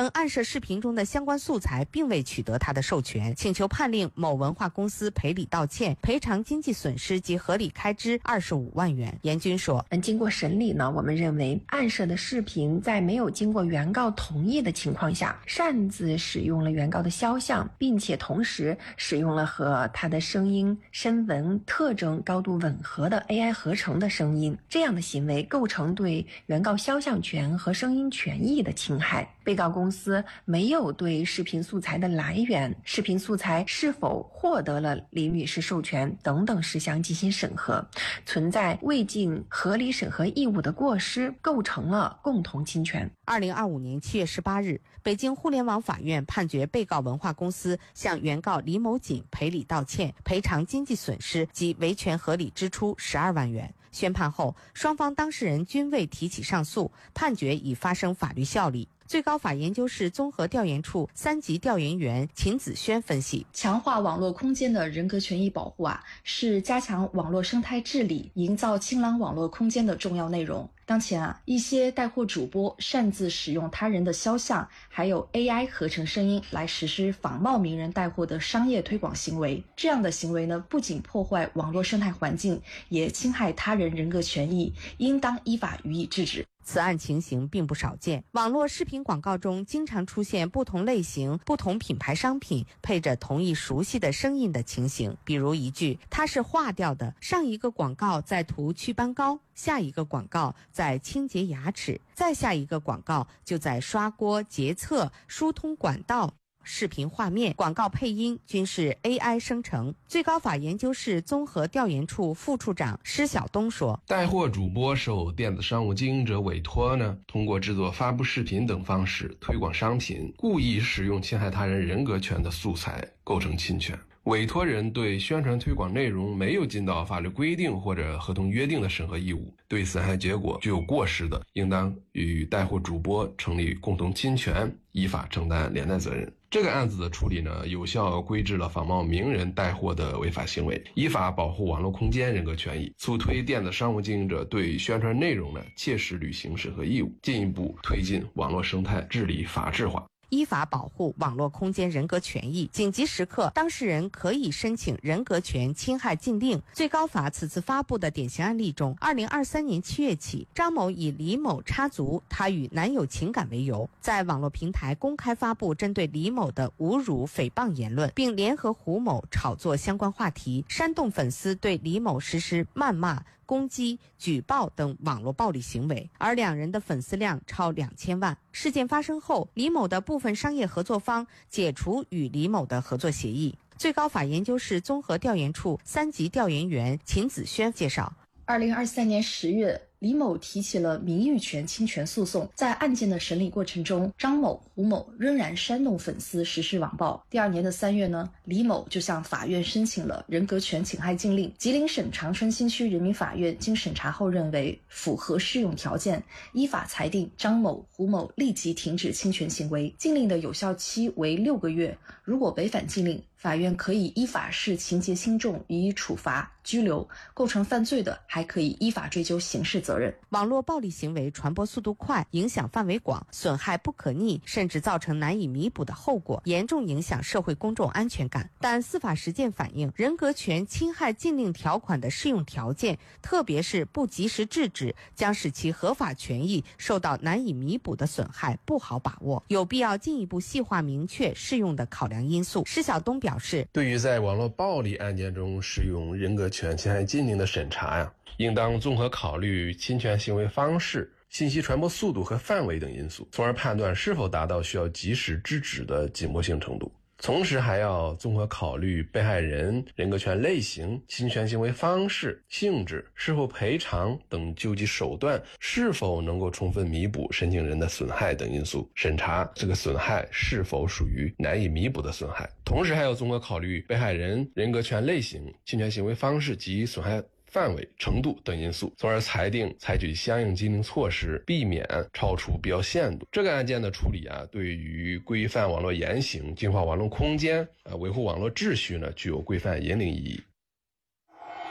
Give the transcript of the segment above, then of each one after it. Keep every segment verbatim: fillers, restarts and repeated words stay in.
称暗设视频中的相关素材并未取得他的授权，请求判令某文化公司赔礼道歉，赔偿经济损失及合理开支二十五万元。严军说， 嗯，经过审理呢，我们认为暗设的视频在没有经过原告同意的情况下，擅自使用了原告的肖像，并且同时使用了和他的声音、声纹特征高度吻合的 A I 合成的声音，这样的行为构成对原告肖像权和声音权益的侵害。被告公司没有对视频素材的来源、视频素材是否获得了李女士授权等等事项进行审核，存在未尽合理审核义务的过失，构成了共同侵权。 二零二五年七月十八日，北京互联网法院判决被告文化公司向原告李某锦赔礼道歉，赔偿经济损失及维权合理支出十二万元。宣判后，双方当事人均未提起上诉，判决已发生法律效力。最高法研究室综合调研处三级调研员秦子轩分析， 强化网络空间的人格权益保护啊，是加强网络生态治理、营造清朗网络空间的重要内容。当前啊，一些带货主播擅自使用他人的肖像，还有 A I 合成声音来实施仿冒名人带货的商业推广行为。这样的行为呢，不仅破坏网络生态环境，也侵害他人人格权益，应当依法予以制止。 此案情形并不少见，网络视频广告中经常出现不同类型、不同品牌商品配着同一熟悉的声音的情形。比如一句“它是化掉的”，上一个广告在涂祛斑膏，下一个广告在清洁牙齿，再下一个广告就在刷锅、洁厕、疏通管道。视频画面、广告配音均是 A I 生成。最高法研究室综合调研处副处长施晓东说， 带货主播受电子商务经营者委托呢，通过制作发布视频等方式推广商品，故意使用侵害他人人格权的素材，构成侵权。委托人对宣传推广内容没有尽到法律规定或者合同约定的审核义务，对损害结果具有过失的，应当与带货主播成立共同侵权，依法承担连带责任。这个案子的处理呢，有效规制了仿冒名人带货的违法行为，依法保护网络空间人格权益，促推电子商务经营者对宣传内容呢切实履行审核义务，进一步推进网络生态治理法治化。 依法保护网络空间人格权益，紧急时刻，当事人可以申请人格权侵害禁令。最高法此次发布的典型案例中，二零二三年七月起，张某以李某插足他与男友情感为由，在网络平台公开发布针对李某的侮辱、诽谤言论，并联合胡某炒作相关话题，煽动粉丝对李某实施谩骂、攻击、举报等网络暴力行为，而两人的粉丝量超两千万。事件发生后，李某的部分商业合作方解除与李某的合作协议。最高法研究室综合调研处三级调研员秦子轩介绍， 二零二三年十月，李某提起了名誉权侵权诉讼。在案件的审理过程中，张某、胡某仍然煽动粉丝实施网暴。第二年的三月呢，李某就向法院申请了人格权侵害禁令。吉林省长春新区人民法院经审查后认为符合适用条件，依法裁定张某、胡某立即停止侵权行为。禁令的有效期为六个月，如果违反禁令，法院可以依法视情节轻重予以处罚、拘留，构成犯罪的还可以依法追究刑事责任。 网络暴力行为传播速度快，影响范围广，损害不可逆，甚至造成难以弥补的后果，严重影响社会公众安全感。但司法实践反映，人格权侵害禁令条款的适用条件，特别是不及时制止，将使其合法权益受到难以弥补的损害不好把握，有必要进一步细化明确适用的考量因素。施晓东表示， 对于在网络暴力案件中适用人格权侵害禁令的审查呀，应当综合考虑侵权行为方式、信息传播速度和范围等因素，从而判断是否达到需要及时制止的紧迫性程度。同时还要综合考虑被害人、人格权类型、侵权行为方式、性质、是否赔偿等救济手段是否能够充分弥补申请人的损害等因素，审查这个损害是否属于难以弥补的损害。同时还要综合考虑被害人、人格权类型、侵权行为方式及损害范围、程度等因素，从而裁定采取相应禁令措施，避免超出必要限度。这个案件的处理啊，对于规范网络言行、净化网络空间、呃维护网络秩序呢，具有规范引领意义。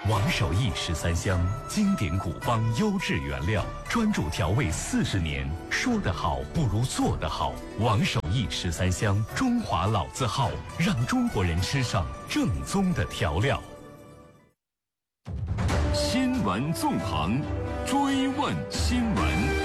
王守义十三香，经典古方，优质原料，专注调味四十年。说得好不如做得好。王守义十三香，中华老字号，让中国人吃上正宗的调料。 新闻纵横，追问新闻。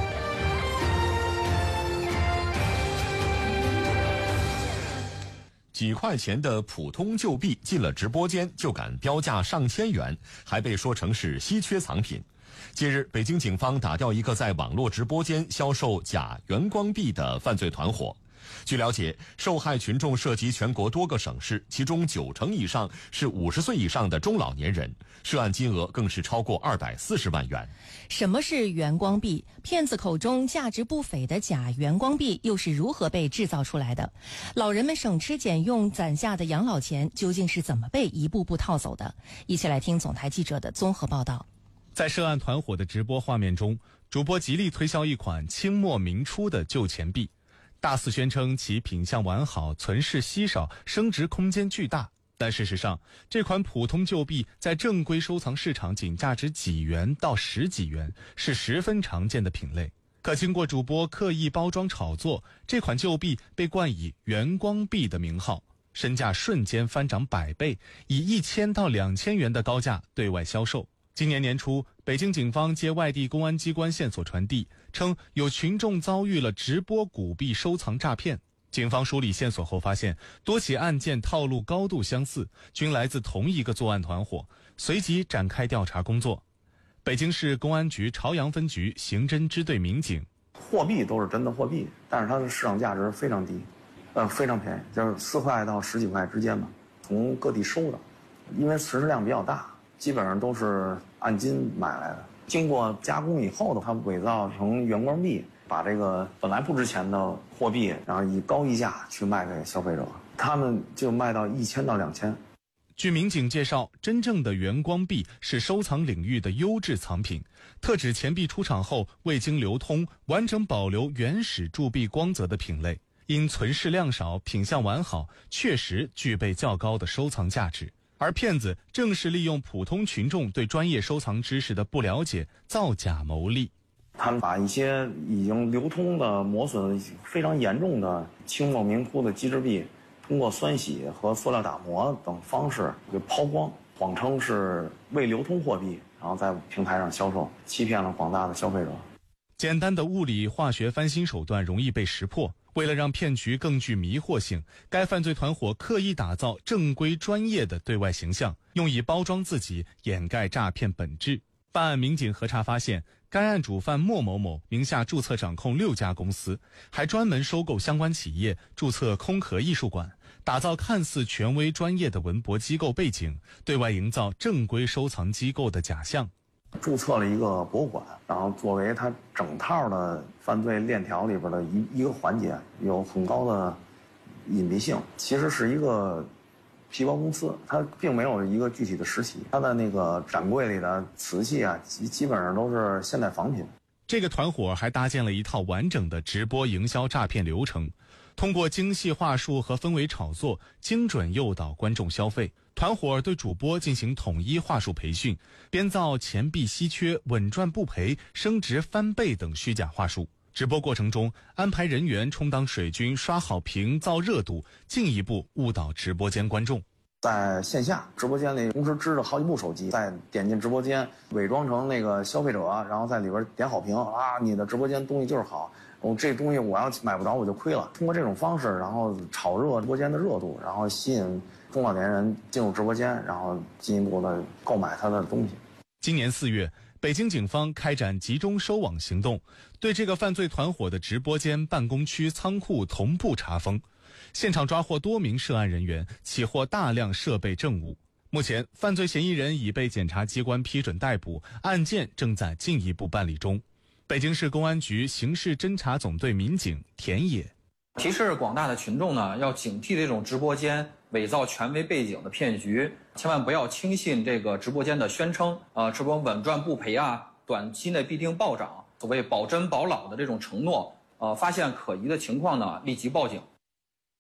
几块钱的普通旧币进了直播间就敢标价上千元，还被说成是稀缺藏品。近日，北京警方打掉一个在网络直播间销售假元光币的犯罪团伙。据了解，受害群众涉及全国多个省市，其中九成以上是五十岁以上的中老年人，涉案金额更是超过二百四十万元。 什么是元光币？骗子口中价值不菲的假元光币又是如何被制造出来的？老人们省吃俭用攒下的养老钱究竟是怎么被一步步套走的？一起来听总台记者的综合报道。 在涉案团伙的直播画面中，主播极力推销一款清末明初的旧钱币，大肆宣称其品相完好、存世稀少、升值空间巨大。但事实上，这款普通旧币在正规收藏市场仅价值几元到十几元，是十分常见的品类。可经过主播刻意包装炒作，这款旧币被冠以元光币的名号，身价瞬间翻涨百倍，以一千到两千元的高价对外销售。今年年初，北京警方接外地公安机关线索传递，称有群众遭遇了直播古币收藏诈骗。警方梳理线索后发现，多起案件套路高度相似，均来自同一个作案团伙，随即展开调查工作。北京市公安局朝阳分局刑侦支队民警： 货币都是真的货币，但是它的市场价值非常低，呃，非常便宜，就是四块到十几块之间吧，从各地收的，因为存世量比较大，基本上都是按斤买来的。经过加工以后的，它伪造成元光币，把这个本来不值钱的货币，然后以高溢价去卖给消费者，他们就卖到一千到两千。 据民警介绍，真正的元光币是收藏领域的优质藏品，特指钱币出厂后未经流通，完整保留原始铸币光泽的品类，因存世量少、品相完好，确实具备较高的收藏价值。而骗子正是利用普通群众对专业收藏知识的不了解，造假牟利。 他们把一些已经流通的磨损非常严重的清末明初的机制币，通过酸洗和塑料打磨等方式给抛光，谎称是未流通货币，然后在平台上销售，欺骗了广大的消费者。 简单的物理化学翻新手段容易被识破，为了让骗局更具迷惑性，该犯罪团伙刻意打造正规专业的对外形象，用以包装自己，掩盖诈骗本质。办案民警核查发现，该案主犯莫某某名下注册掌控六家公司，还专门收购相关企业，注册空壳艺术馆，打造看似权威专业的文博机构背景，对外营造正规收藏机构的假象。 注册了一个博物馆，然后作为它整套的犯罪链条里边的一一个环节，有很高的隐蔽性。其实是一个皮包公司，它并没有一个具体的实体，它的那个展柜里的瓷器啊，基基本上都是现代仿品。 这个团伙还搭建了一套完整的直播营销诈骗流程，通过精细话术和氛围炒作，精准诱导观众消费。团伙对主播进行统一话术培训，编造钱币稀缺、稳赚不赔、升值翻倍等虚假话术。直播过程中，安排人员充当水军，刷好评、造热度，进一步误导直播间观众。 在线下直播间里同时支着好几部手机，再点进直播间，伪装成那个消费者，然后在里边点好评啊，你的直播间东西就是好，我、哦、这东西我要买不着我就亏了。通过这种方式，然后炒热直播间的热度，然后吸引中老年人进入直播间，然后进一步的购买他的东西。 今年四月，北京警方开展集中收网行动，对这个犯罪团伙的直播间、办公区、仓库同步查封。现场抓获多名涉案人员，起获大量设备证物。目前，犯罪嫌疑人已被检察机关批准逮捕，案件正在进一步办理中。北京市公安局刑事侦查总队民警田野提示广大的群众呢，要警惕这种直播间伪造权威背景的骗局，千万不要轻信这个直播间的宣称，呃，直播稳赚不赔啊，短期内必定暴涨，所谓保真保老的这种承诺，呃，发现可疑的情况呢，立即报警。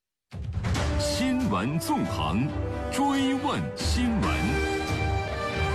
新闻纵横，追问新闻。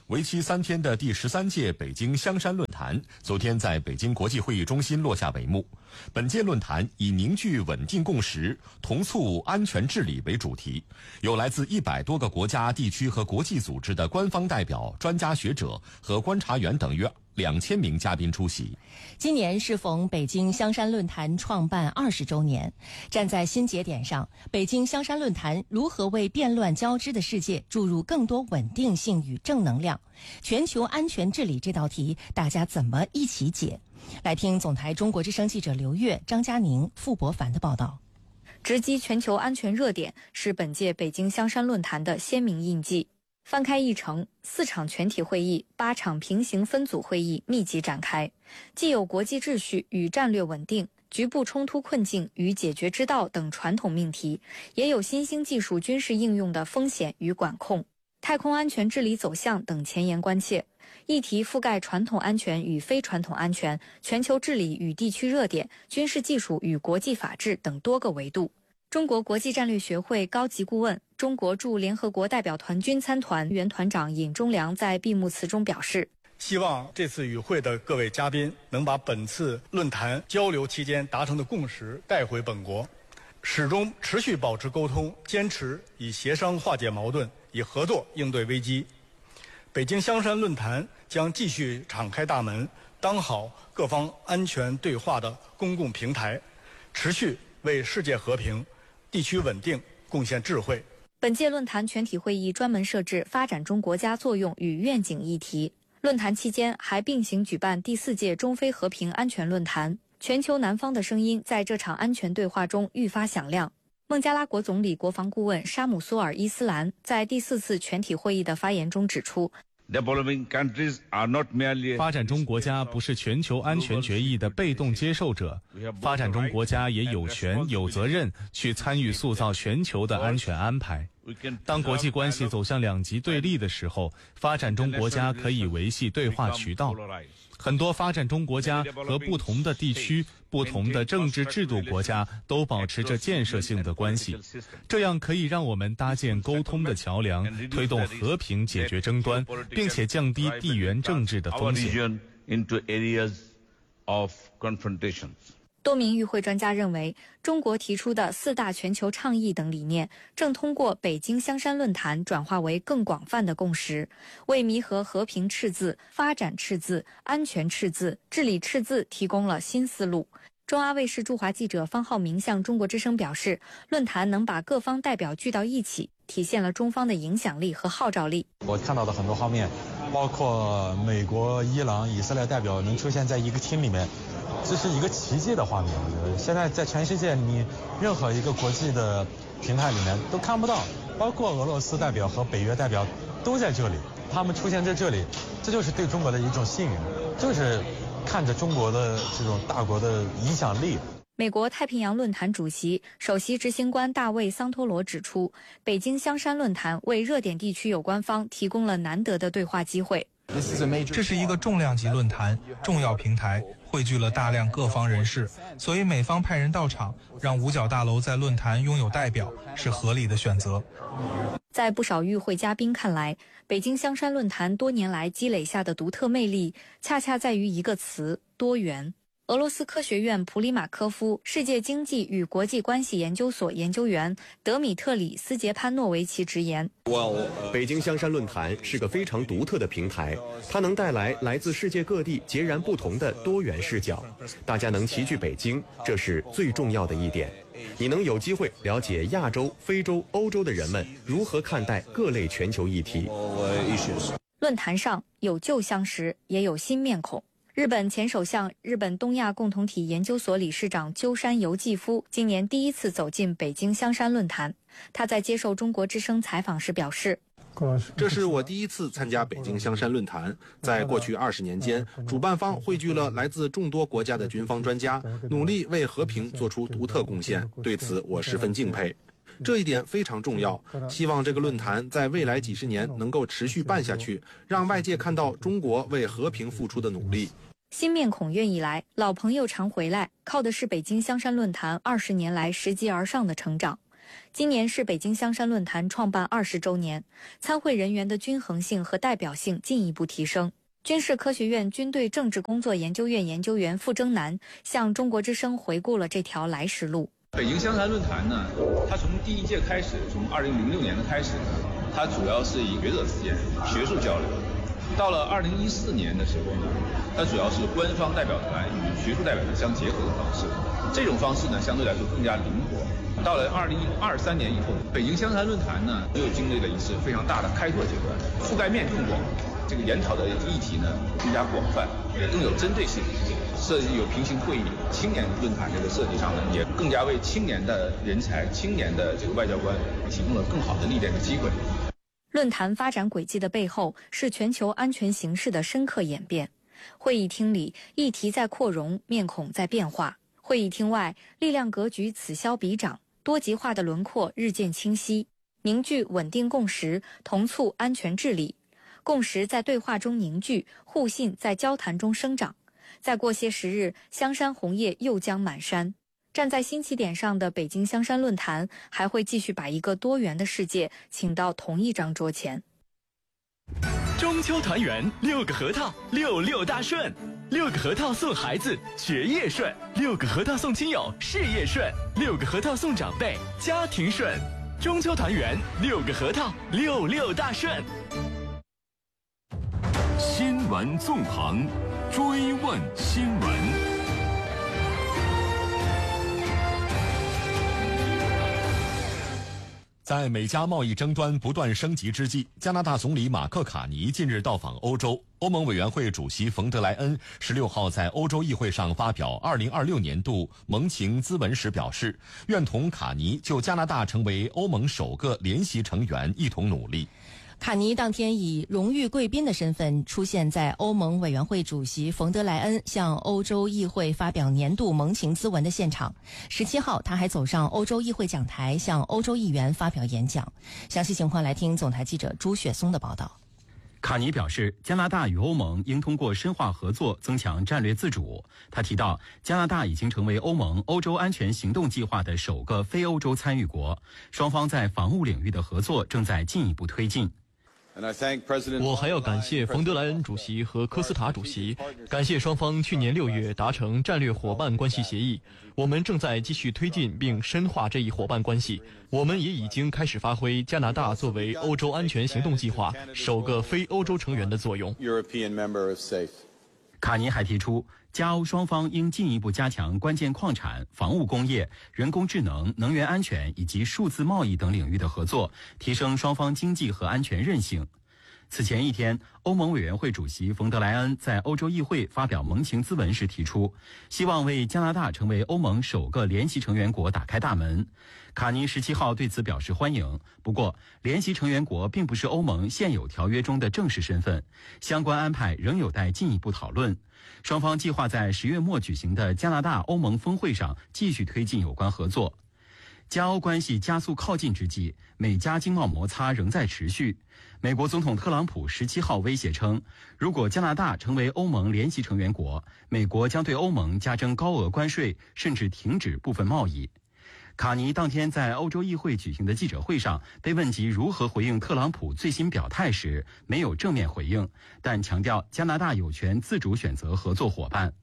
为期三天的第十三届北京香山论坛昨天在北京国际会议中心落下帷幕。本届论坛以凝聚稳定共识、同促安全治理为主题，有来自一百多个国家、地区和国际组织的官方代表、专家学者和观察员等约两千名嘉宾出席。 今年适逢北京香山论坛创办二十周年，站在新节点上，北京香山论坛如何为变乱交织的世界注入更多稳定性与正能量？全球安全治理这道题，大家怎么一起解？来听总台中国之声记者刘越、张佳宁、傅博凡的报道。 直击全球安全热点是本届北京香山论坛的鲜明印记。翻开议程，四场全体会议、八场平行分组会议密集展开，既有国际秩序与战略稳定、局部冲突困境与解决之道等传统命题，也有新兴技术军事应用的风险与管控、太空安全治理走向等前沿关切。议题覆盖传统安全与非传统安全、全球治理与地区热点、军事技术与国际法治等多个维度。中国国际战略学会高级顾问、中国驻联合国代表团军参团原团长尹忠良在闭幕词中表示， 希望这次与会的各位嘉宾能把本次论坛交流期间达成的共识带回本国，始终持续保持沟通，坚持以协商化解矛盾，以合作应对危机。北京香山论坛将继续敞开大门，当好各方安全对话的公共平台，持续为世界和平、地区稳定贡献智慧。 本届论坛全体会议专门设置发展中国家作用与愿景议题。论坛期间还并行举办第四届中非和平安全论坛。全球南方的声音在这场安全对话中愈发响亮。孟加拉国总理国防顾问沙姆苏尔伊斯兰在第四次全体会议的发言中指出， 发展中国家不是全球安全决议的被动接受者，发展中国家也有权有责任去参与塑造全球的安全安排。当国际关系走向两极对立的时候，发展中国家可以维系对话渠道。很多发展中国家和不同的地区、不同的政治制度国家都保持着建设性的关系，这样可以让我们搭建沟通的桥梁，推动和平解决争端，并且降低地缘政治的风险。 多名与会专家认为，中国提出的四大全球倡议等理念，正通过北京香山论坛转化为更广泛的共识，为弥合和平赤字、发展赤字、安全赤字、治理赤字提供了新思路。中阿卫视驻华记者方浩明向中国之声表示，论坛能把各方代表聚到一起，体现了中方的影响力和号召力。 我看到的很多画面，包括美国、伊朗、以色列代表能出现在一个厅里面，这是一个奇迹的画面。我觉得现在在全世界，你任何一个国际的平台里面都看不到，包括俄罗斯代表和北约代表都在这里，他们出现在这里，这就是对中国的一种信任，就是看着中国的这种大国的影响力。 美国太平洋论坛主席、首席执行官大卫·桑托罗指出，北京香山论坛为热点地区有关方提供了难得的对话机会。 这是一个重量级论坛，重要平台，汇聚了大量各方人士，所以美方派人到场，让五角大楼在论坛拥有代表，是合理的选择。 在不少与会嘉宾看来，北京香山论坛多年来积累下的独特魅力，恰恰在于一个词：多元。俄罗斯科学院普里马科夫世界经济与国际关系研究所研究员德米特里斯杰潘诺维奇直言， 北京香山论坛是个非常独特的平台，它能带来来自世界各地截然不同的多元视角，大家能齐聚北京，这是最重要的一点。你能有机会了解亚洲、非洲、欧洲的人们如何看待各类全球议题。 论坛上有旧相识，也有新面孔。日本前首相、日本东亚共同体研究所理事长鸠山由纪夫今年第一次走进北京香山论坛。他在接受中国之声采访时表示， 这是我第一次参加北京香山论坛。在过去二十年间，主办方汇聚了来自众多国家的军方专家，努力为和平做出独特贡献，对此我十分敬佩。这一点非常重要，希望这个论坛在未来几十年能够持续办下去，让外界看到中国为和平付出的努力。 新面孔愿意来，老朋友常回来，靠的是北京香山论坛二十年来拾级而上的成长。 今年是北京香山论坛创办二十周年，参会人员的均衡性和代表性进一步提升。军事科学院军队政治工作研究院研究员傅征南向中国之声回顾了这条来时路。 北京香山论坛呢，它从第一届开始，从二零零六年的开始，它主要是以学者之间学术交流。到了二零一四年的时候呢，它主要是官方代表团与学术代表团相结合的方式。这种方式呢，相对来说更加灵活。到了二零二三年以后，北京香山论坛呢，又经历了一次非常大的开拓阶段，覆盖面更广，这个研讨的议题呢更加广泛，也更有针对性。设计有平行会议、青年论坛这个设计上呢，也更加为青年的人才、青年的这个外交官提供了更好的历练的机会。 论坛发展轨迹的背后是全球安全形势的深刻演变。会议厅里，议题在扩容，面孔在变化；会议厅外，力量格局此消彼长，多极化的轮廓日渐清晰，凝聚稳定共识，同促安全治理。共识在对话中凝聚，互信在交谈中生长。再过些时日，香山红叶又将满山。站在新起点上的北京香山论坛，还会继续把一个多元的世界请到同一张桌前。 中秋团圆，六个核桃，六六大顺。六个核桃送孩子，学业顺；六个核桃送亲友，事业顺；六个核桃送长辈，家庭顺。中秋团圆，六个核桃，六六大顺。 新闻纵横，追问新闻。 在美加贸易争端不断升级之际，加拿大总理马克·卡尼近日到访欧洲。欧盟委员会主席冯德莱恩十六号在欧洲议会上发表二零二六年度盟情咨文时表示，愿同卡尼就加拿大成为欧盟首个联席成员一同努力。 卡尼当天以荣誉贵宾的身份出现在欧盟委员会主席冯德莱恩向欧洲议会发表年度盟情咨文的现场。十七号，他还走上欧洲议会讲台，向欧洲议员发表演讲。详细情况来听总台记者朱雪松的报道。 卡尼表示，加拿大与欧盟应通过深化合作增强战略自主。他提到，加拿大已经成为欧盟欧洲安全行动计划的首个非欧洲参与国，双方在防务领域的合作正在进一步推进。 我还要感谢冯德莱恩主席和科斯塔主席，感谢双方去年六月达成战略伙伴关系协议。我们正在继续推进并深化这一伙伴关系。我们也已经开始发挥加拿大作为欧洲安全行动计划首个非欧洲成员的作用。 卡尼还提出，加欧双方应进一步加强关键矿产、防务工业、人工智能、能源安全以及数字贸易等领域的合作，提升双方经济和安全韧性。此前一天，欧盟委员会主席冯德莱恩在欧洲议会发表盟情咨文时提出，希望为加拿大成为欧盟首个联席成员国打开大门。卡尼十七号对此表示欢迎，不过联席成员国并不是欧盟现有条约中的正式身份，相关安排仍有待进一步讨论。双方计划在十月末举行的加拿大欧盟峰会上继续推进有关合作。加欧关系加速靠近之际，美加经贸摩擦仍在持续。美国总统特朗普十七号威胁称，如果加拿大成为欧盟联席成员国，美国将对欧盟加征高额关税，甚至停止部分贸易。卡尼当天在欧洲议会举行的记者会上被问及如何回应特朗普最新表态时，没有正面回应，但强调加拿大有权自主选择合作伙伴。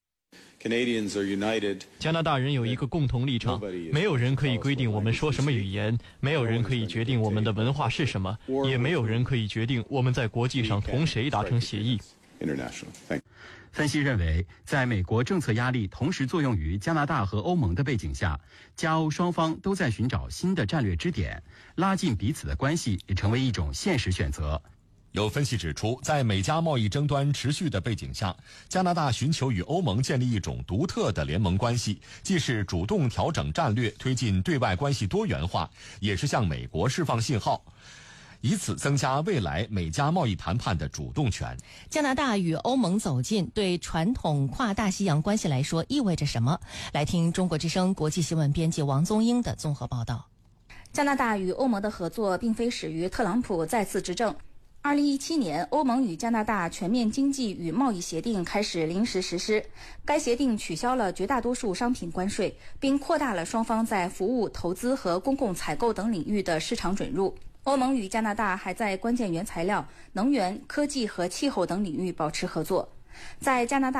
加拿大人有一个共同立场，没有人可以规定我们说什么语言，没有人可以决定我们的文化是什么，也没有人可以决定我们在国际上同谁达成协议。 分析认为，在美国政策压力同时作用于加拿大和欧盟的背景下，加欧双方都在寻找新的战略支点，拉近彼此的关系也成为一种现实选择。 有分析指出，在美加贸易争端持续的背景下，加拿大寻求与欧盟建立一种独特的联盟关系，既是主动调整战略，推进对外关系多元化，也是向美国释放信号，以此增加未来美加贸易谈判的主动权。 加拿大与欧盟走近，对传统跨大西洋关系来说意味着什么？来听中国之声国际新闻编辑王宗英的综合报道。 加拿大与欧盟的合作并非始于特朗普再次执政。 二零一七年，欧盟与加拿大全面经济与贸易协定开始临时实施。该协定取消了绝大多数商品关税，并扩大了双方在服务、投资和公共采购等领域的市场准入。欧盟与加拿大还在关键原材料、能源、科技和气候等领域保持合作。在加拿大